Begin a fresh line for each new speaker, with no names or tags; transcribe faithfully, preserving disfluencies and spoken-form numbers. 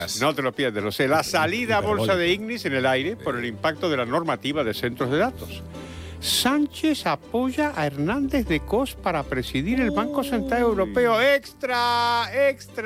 No te lo pierdes, lo sé. La salida a bolsa de Ignis en el aire por el impacto de la normativa de centros de datos. Sánchez apoya a Hernández de Cos para presidir el Banco Central Europeo. ¡Extra! ¡Extra!